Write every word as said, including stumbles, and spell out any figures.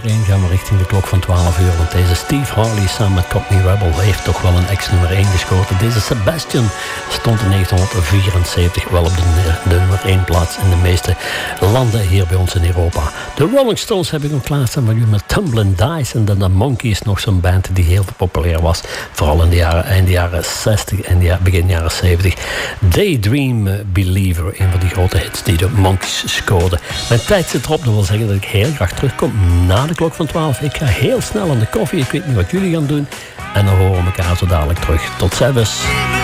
één gaan we richting de klok van twaalf uur. Want deze Steve Harley samen met Cockney Rebel heeft toch wel een ex-nummer één geschoten. Deze Sebastian stond in negentien vierenzeventig wel op de, de nummer één plaats in de meeste landen hier bij ons in Europa. De Rolling Stones heb ik nog klaarstaan van jullie met Tumblin' Dice. En dan de Monkees, nog zo'n band die heel populair was. Vooral in de jaren, eind jaren zestig en de, begin jaren zeventig. Daydream Believer, een van die grote hits die de Monkees scoorden. Mijn tijd zit erop, dat wil zeggen dat ik heel graag terugkom na de klok van twaalf. Ik ga heel snel aan de koffie, ik weet niet wat jullie gaan doen. En dan horen we elkaar zo dadelijk terug. Tot ziens.